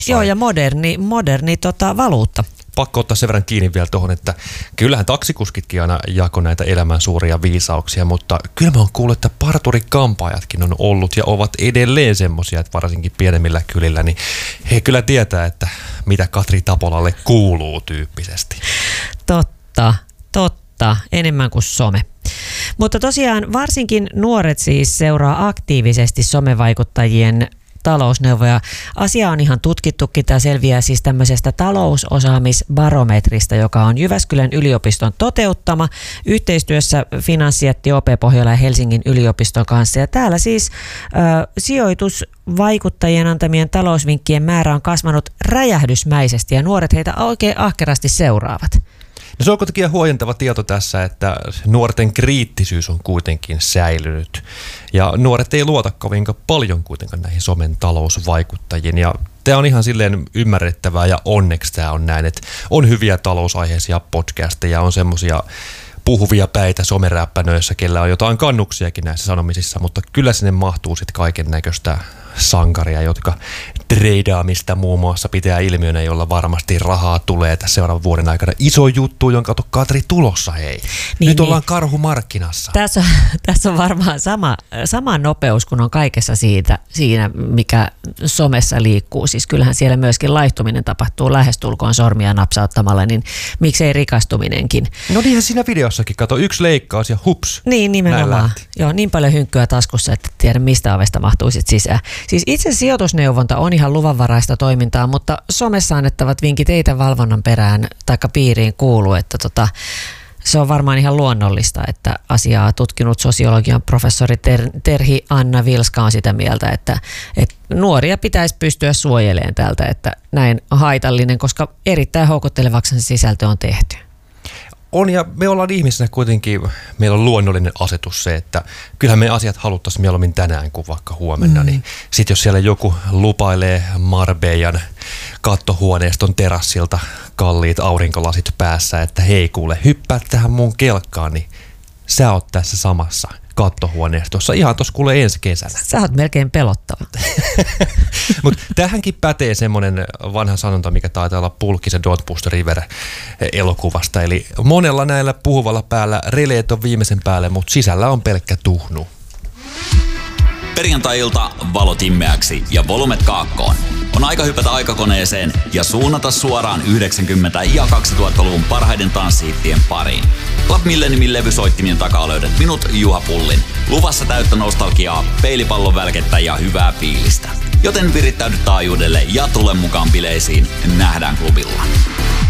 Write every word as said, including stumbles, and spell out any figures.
Joo, ja moderni, moderni tota, valuutta. Pakko ottaa sen verran kiinni vielä tuohon, että kyllähän taksikuskitkin aina jako näitä elämän suuria viisauksia, mutta kyllä mä oon kuullut, että parturikampaajatkin on ollut ja ovat edelleen semmoisia, että varsinkin pienemmillä kylillä, niin he kyllä tietää, että mitä Katri Tapolalle kuuluu tyyppisesti. Totta, totta, enemmän kuin some. Mutta tosiaan varsinkin nuoret siis seuraa aktiivisesti somevaikuttajien talousneuvoja. Asia on ihan tutkittukin. Tämä selviää siis tämmöisestä talousosaamisbarometrista, joka on Jyväskylän yliopiston toteuttama yhteistyössä Finanssijätti O P Pohjola ja Helsingin yliopiston kanssa. Ja täällä siis ö, sijoitusvaikuttajien antamien talousvinkkien määrä on kasvanut räjähdysmäisesti ja nuoret heitä oikein ahkerasti seuraavat. No se on kuitenkin huojentava tieto tässä, että nuorten kriittisyys on kuitenkin säilynyt. Ja nuoret ei luota kovinkaan paljon kuitenkaan näihin somen talousvaikuttajiin. Ja tämä on ihan silleen ymmärrettävää ja onneksi tämä on näin, että on hyviä talousaiheisia podcasteja, on semmoisia puhuvia päitä someräppänöissä, kellä on jotain kannuksiakin näissä sanomisissa, mutta kyllä sinne mahtuu sitten kaiken näköistä sankaria, jotka treidaamista muun muassa pitää ilmiönä, jolla varmasti rahaa tulee tässä seuraavan vuoden aikana. Iso juttu, jonka kato Katri tulossa, hei. Niin, Nyt ollaan niin. Karhumarkkinassa. Tässä on, tässä on varmaan sama, sama nopeus, kun on kaikessa siitä, siinä, mikä somessa liikkuu. Siis kyllähän siellä myöskin laihtuminen tapahtuu lähestulkoon sormia napsauttamalla, niin miksei rikastuminenkin. No niinhän siinä videossakin, kato, yksi leikkaus ja hups. Niin, nimenomaan. Joo, niin paljon hynkkyä taskussa, että tiedä mistä ovesta mahtuu sit sisään. Siis itse sijoitusneuvonta on ihan luvanvaraista toimintaa, mutta somessa annettavat vinkit ei tämän valvonnan perään taikka piiriin kuulu, että tota, se on varmaan ihan luonnollista, että asiaa tutkinut sosiologian professori Ter- Terhi Anna Vilska on sitä mieltä, että, että nuoria pitäisi pystyä suojelemaan tältä, että näin haitallinen, koska erittäin houkuttelevaksi se sisältö on tehty. On, ja me ollaan ihmisenä kuitenkin, meillä on luonnollinen asetus se, että kyllähän me asiat haluttaisiin mieluummin tänään kuin vaikka huomenna, mm. niin sitten jos siellä joku lupailee Marbeijan kattohuoneiston terassilta kalliit aurinkolasit päässä, että hei kuule, hyppää tähän mun kelkkaan, niin sä oot tässä samassa kattohuoneistossa ihan tuossa kuule ensi kesänä. Sä oot melkein pelottava. Mutta tähänkin pätee semmoinen vanha sanonta, mikä taitaa olla Pulkkisen Don't Push the River -elokuvasta. Eli monella näillä puhuvalla päällä releet on viimeisen päälle, mutta sisällä on pelkkä tuhnu. Perjantai-ilta valot immeäksi ja volumet kaakkoon. On aika hypätä aikakoneeseen ja suunnata suoraan yhdeksänkymmentä- ja kaksituhattaluvun parhaiden tanssihittien pariin. Club Milleniumin levysoittimien takaa löydät minut, Juha Pullin. Luvassa täyttä nostalgiaa, peilipallon välkettä ja hyvää fiilistä. Joten virittäydy taajuudelle ja tule mukaan bileisiin. Nähdään klubilla.